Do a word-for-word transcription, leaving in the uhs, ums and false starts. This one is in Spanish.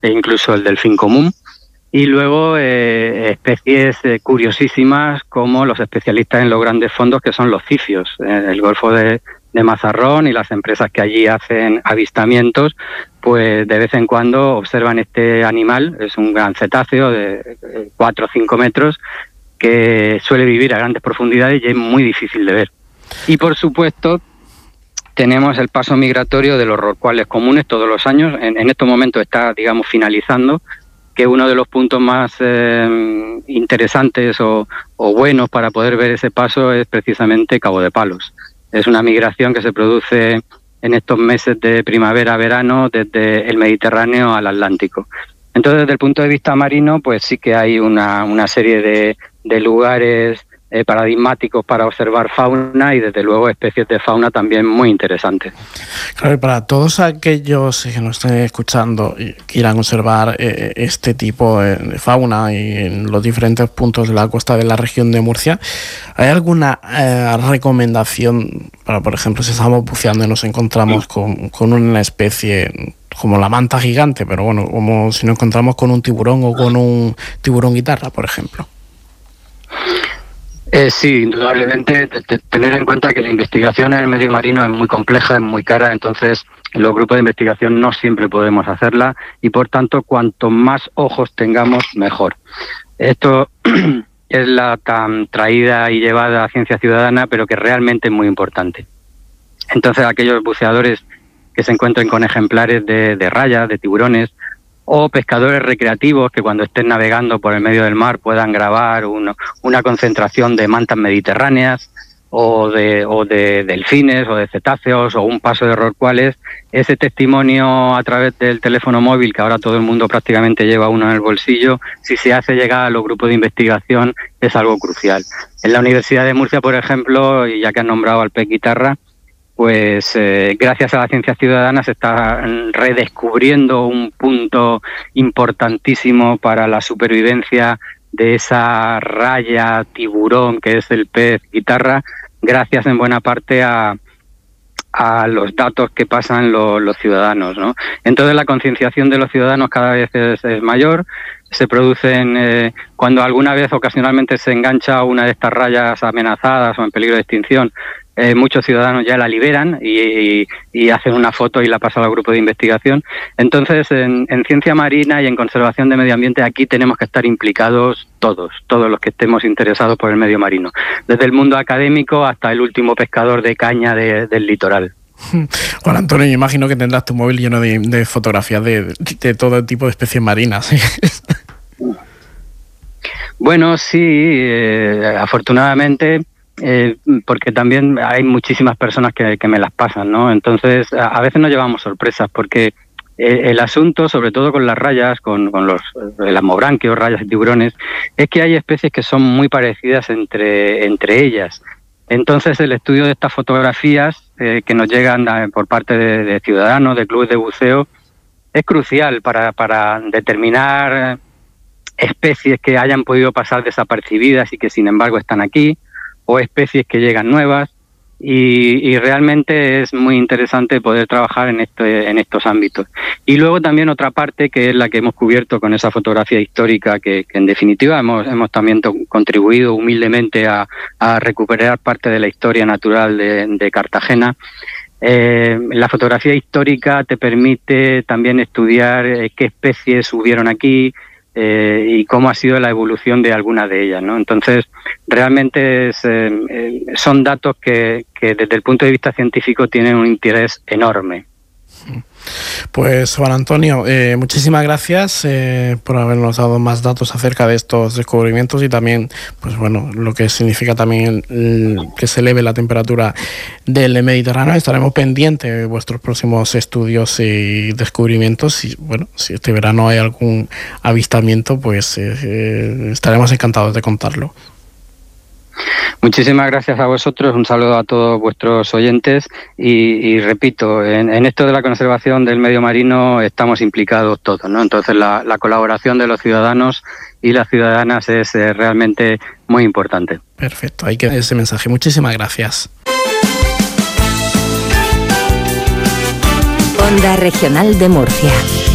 e incluso el delfín común. Y luego eh, especies eh, curiosísimas como los especialistas en los grandes fondos, que son los cifios. Eh, el Golfo de, de Mazarrón y las empresas que allí hacen avistamientos, pues de vez en cuando observan este animal. Es un gran cetáceo de cuatro o cinco metros que suele vivir a grandes profundidades y es muy difícil de ver. Y por supuesto tenemos el paso migratorio de los rorcuales comunes todos los años. En, en estos momentos está, digamos, finalizando, que uno de los puntos más eh, interesantes o, o buenos para poder ver ese paso es precisamente Cabo de Palos. Es una migración que se produce en estos meses de primavera-verano desde el Mediterráneo al Atlántico. Entonces, desde el punto de vista marino, pues sí que hay una, una serie de, de lugares eh, paradigmáticos para observar fauna y, desde luego, especies de fauna también muy interesantes. Claro, y para todos aquellos que nos estén escuchando y quieran observar eh, este tipo de fauna y en los diferentes puntos de la costa de la región de Murcia, ¿hay alguna eh, recomendación para, por ejemplo, si estamos buceando y nos encontramos con, con una especie como la manta gigante, pero bueno, como si nos encontramos con un tiburón o con un tiburón guitarra, por ejemplo? Eh, sí, indudablemente, de, de tener en cuenta que la investigación en el medio marino es muy compleja, es muy cara, entonces los grupos de investigación no siempre podemos hacerla y, por tanto, cuanto más ojos tengamos, mejor. Esto es la tan traída y llevada ciencia ciudadana, pero que realmente es muy importante. Entonces, aquellos buceadores que se encuentren con ejemplares de, de rayas, de tiburones, o pescadores recreativos que cuando estén navegando por el medio del mar puedan grabar uno, una concentración de mantas mediterráneas o de, o de delfines o de cetáceos o un paso de rorcuales, ese testimonio a través del teléfono móvil, que ahora todo el mundo prácticamente lleva uno en el bolsillo, si se hace llegar a los grupos de investigación, es algo crucial. En la Universidad de Murcia, por ejemplo, y ya que han nombrado al pez guitarra, pues eh, gracias a la ciencia ciudadana se está redescubriendo un punto importantísimo para la supervivencia de esa raya tiburón que es el pez guitarra, gracias en buena parte a, a los datos que pasan lo, los ciudadanos, ¿no? Entonces la concienciación de los ciudadanos cada vez es, es mayor. Se producen, eh, cuando alguna vez ocasionalmente se engancha una de estas rayas amenazadas o en peligro de extinción, Eh, muchos ciudadanos ya la liberan y, y, y hacen una foto y la pasan al grupo de investigación. Entonces, en, en ciencia marina y en conservación de medio ambiente, aquí tenemos que estar implicados todos, todos los que estemos interesados por el medio marino, desde el mundo académico hasta el último pescador de caña de, del litoral. Juan Antonio, yo imagino que tendrás tu móvil lleno de, de fotografías de, de todo tipo de especies marinas. Bueno, sí, eh, afortunadamente... Eh, porque también hay muchísimas personas que, que me las pasan, ¿no? Entonces, a, a veces nos llevamos sorpresas, porque eh, el asunto, sobre todo con las rayas, con, con los elasmobranquios, rayas y tiburones, es que hay especies que son muy parecidas entre, entre ellas. Entonces, el estudio de estas fotografías eh, que nos llegan a, por parte de, de ciudadanos, de clubes de buceo, es crucial para, para determinar especies que hayan podido pasar desapercibidas y que, sin embargo, están aquí, o especies que llegan nuevas, y, y realmente es muy interesante poder trabajar en, este, en estos ámbitos. Y luego también otra parte, que es la que hemos cubierto con esa fotografía histórica, que, que en definitiva hemos, hemos también to- contribuido humildemente a, a recuperar parte de la historia natural de, de Cartagena. Eh, la fotografía histórica te permite también estudiar eh, qué especies hubieron aquí, Eh, y cómo ha sido la evolución de algunas de ellas, ¿no? Entonces, realmente es, eh, eh, son datos que, que desde el punto de vista científico tienen un interés enorme. Pues Juan Antonio, eh, muchísimas gracias eh, por habernos dado más datos acerca de estos descubrimientos y también, pues bueno, lo que significa también el, el, que se eleve la temperatura del Mediterráneo. Estaremos pendientes de vuestros próximos estudios y descubrimientos y bueno, si este verano hay algún avistamiento, pues eh, eh, estaremos encantados de contarlo. Muchísimas gracias a vosotros, un saludo a todos vuestros oyentes y, y repito, en, en esto de la conservación del medio marino estamos implicados todos, ¿no? Entonces la, la colaboración de los ciudadanos y las ciudadanas es eh, realmente muy importante. Perfecto, ahí queda ese mensaje. Muchísimas gracias. Onda Regional de Murcia.